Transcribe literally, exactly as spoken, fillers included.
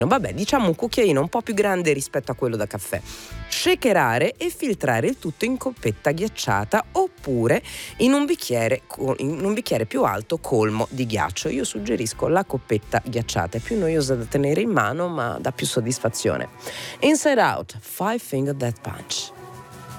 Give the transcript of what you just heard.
Vabbè, diciamo un cucchiaino un po' più grande rispetto a quello da caffè. Shakerare e filtrare il tutto in coppetta ghiacciata oppure in un bicchiere, in un bicchiere più alto colmo di ghiaccio. Io suggerisco la coppetta ghiacciata, è più noiosa da tenere in mano ma dà più soddisfazione. Inside Out, Five Finger Death Punch.